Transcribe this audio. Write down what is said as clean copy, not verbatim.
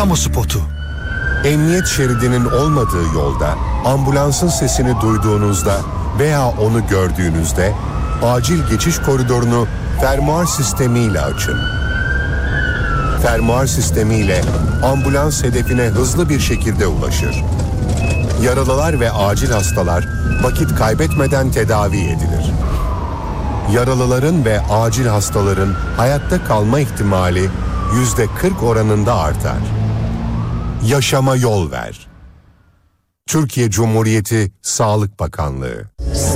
Kamu spotu. Emniyet şeridinin olmadığı yolda ambulansın sesini duyduğunuzda veya onu gördüğünüzde acil geçiş koridorunu fermuar sistemiyle açın. Fermuar sistemiyle ambulans hedefine hızlı bir şekilde ulaşır. Yaralılar ve acil hastalar vakit kaybetmeden tedavi edilir. Yaralıların ve acil hastaların hayatta kalma ihtimali %40 oranında artar. Yaşama yol ver. Türkiye Cumhuriyeti Sağlık Bakanlığı.